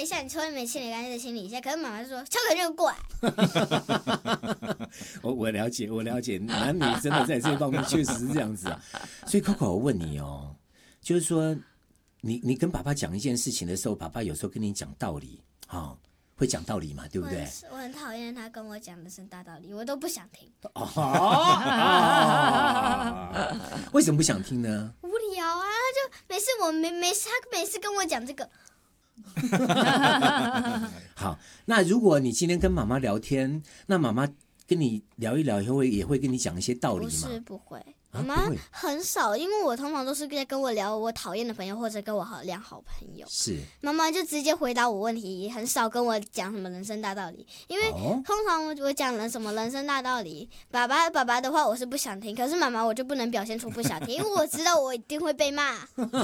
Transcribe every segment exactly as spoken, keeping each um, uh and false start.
一下，你抽烟没清理干净的清理一下。可是妈妈就说敲可就过来。 我我了解，我了解，男女真的在这方面确实是这样子啊。所以 Coco， 我问你哦，就是说，你你跟爸爸讲一件事情的时候，爸爸有时候跟你讲道理，哦，会讲道理嘛，对不对？ 我 很, 我很讨厌他跟我讲的是大道理，我都不想听。 哦哦、为什么不想听呢？ 无聊啊，就每次我没没事，他每次跟我讲这个。 好，那如果你今天跟妈妈聊天，那妈妈跟你聊一聊以后，也会跟你讲一些道理吗？ 不是，不会。妈妈很少，因为我通常都是在跟我聊我讨厌的朋友，或者跟我好良好朋友。 是， 妈妈就直接回答我问题，也很少跟我讲什么人生大道理。因为通常我讲了什么人生大道理，爸爸爸爸的话我是不想听，可是妈妈我就不能表现出不想听，因为我知道我一定会被骂。所以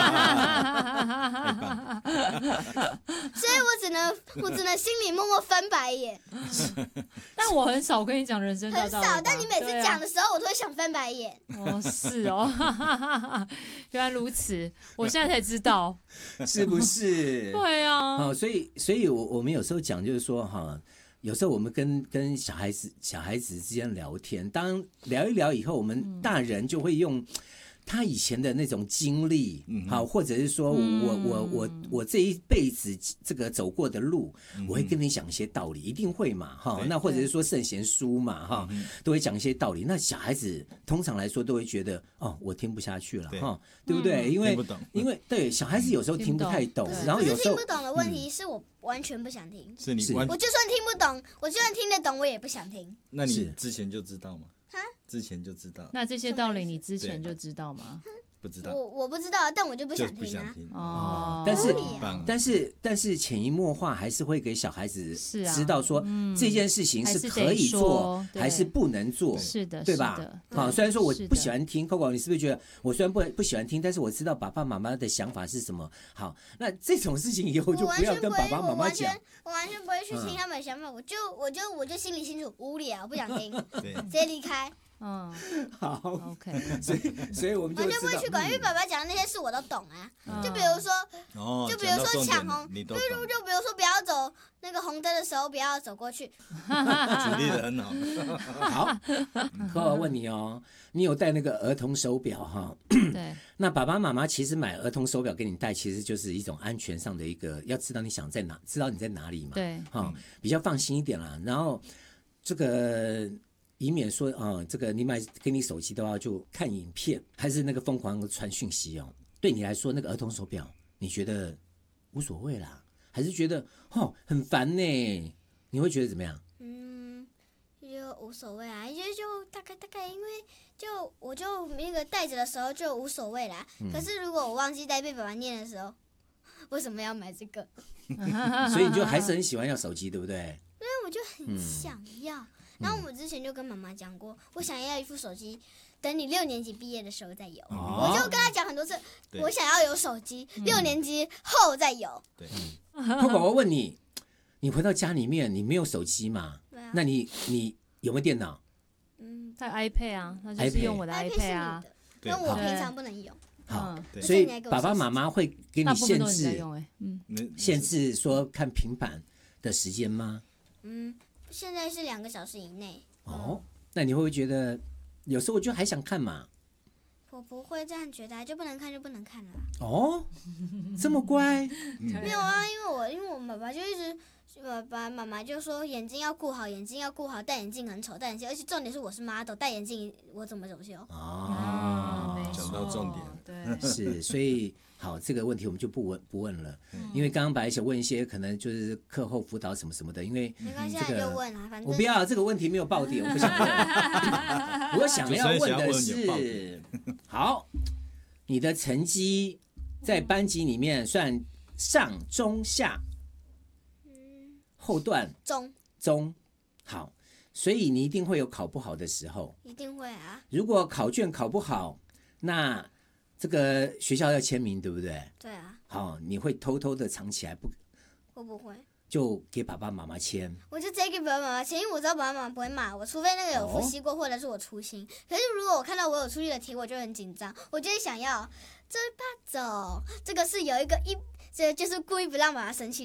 我只能我只能心里默默翻白眼。 但我很少跟你讲人生大道理， 很少。但你每次讲的时候，我都会想翻白眼。 哦，是哦，原来如此，我现在才知道， 是不是？ 对啊， 哦，所以，所以我我们有时候讲就是说哈，有时候我们跟跟小孩子小孩子之间聊天，当聊一聊以后，我们大人就会用他以前的那种经历，好、嗯，或者是说我、嗯、我我我这一辈子这个走过的路，嗯、我会跟你讲一些道理，一定会嘛，哈。那或者是说圣贤书嘛，哈，都会讲一些道理。那小孩子通常来说都会觉得，哦，我听不下去了，哈，对不对？嗯、因为听不懂， 因为对小孩子有时候听不太懂，然后有时候听不懂的问题是我完全不想听， 是你完，我就算听不懂，我就算听得懂，我也不想听。 那你之前就知道吗？之前就知道， 那这些道理你之前就知道吗？ 不知道， 我我不知道，但我就不想听啊。 哦，但是但是但是潜移默化还是会给小孩子知道说、啊嗯、这件事情是可以做还是不能做， 是的， 对吧？好，虽然说我不喜欢听 Coco， 你是不是觉得我虽然不不喜欢听，但是我知道爸爸妈妈的想法是什么？好，那这种事情以后就不要跟爸爸妈妈讲。 我完全不会去听他们的想法，我就我就我就心里清楚，无聊，不想听，直接离开。 嗯， 好 ，OK， 所以所以我们就完全不会去管，因为爸爸讲的那些事我都懂啊。嗯、就比如说， 哦、 就比如说抢红，就就就比如说不要走那个红灯的时候，不要走过去。 举例的很好。 好，我问你哦，你有戴那个儿童手表哈？ 对。 那爸爸妈妈其实买儿童手表给你戴，其实就是一种安全上的一个，要知道你想在哪，知道你在哪里嘛。 对。 哈、嗯，比较放心一点啦。然后这个。以免说啊、呃，这个你买给你手机的话，就看影片，还是那个疯狂的传讯息哦。对你来说，那个儿童手表，你觉得无所谓啦，还是觉得哦很烦呢？你会觉得怎么样？ 嗯，就无所谓啦，就就大概大概，因为就我就那个带着的时候就无所谓啦。嗯、可是如果我忘记带被爸爸念的时候，为什么要买这个？ 所以你就还是很喜欢要手机，对不对？ 因为我就很想要。嗯然后我之前就跟妈妈讲过，我想要一副手机，等你六年级毕业的时候再有。哦、我就跟她讲很多次，我想要有手机，六年级后再有。 对。 如果我问你，你回到家里面，你没有手机嘛？ 对啊。 那你你有没有电脑？ 嗯，他有 iPad 啊，他就是用我的 iPad 啊。 但我平常不能用。 好，所以爸爸妈妈会给你限制， 嗯， 限制说看平板的时间吗？ 嗯。现在是两个小时以内。 哦，那你会不会觉得有时候我就还想看嘛？ 我不会这样觉得，就不能看就不能看了。 哦，这么乖？ 没有啊，因为我因为我爸爸就一直，爸爸妈妈就说眼睛要顾好，眼睛要顾好，戴眼镜很丑，戴眼镜，而且重点是我是 model， 戴眼镜我怎么走秀？ 哦， 讲到重点， 对， 是，所以。好，这个问题我们就不问不问了，嗯、因为刚刚本来想问一些可能就是课后辅导什么什么的，因为没关系，这个就问啊，反正我不要这个问题没有爆点，我不想问。我想要问的是，好，你的成绩在班级里面算上中下，嗯，后段中中，好，所以你一定会有考不好的时候， 一定会啊。 如果考卷考不好，那这个学校要签名，对不对？ 对啊。 好，你会偷偷的藏起来不？ 我不会。 就给爸爸妈妈签。 我就直接给爸爸妈妈签，因为我知道爸爸妈妈不会骂我，除非那个有复习过，或者是我粗心。可是如果我看到我有出力的题，我就很紧张，我就会想要这一趴走，这个是有一个一，这就是故意不让爸爸生气。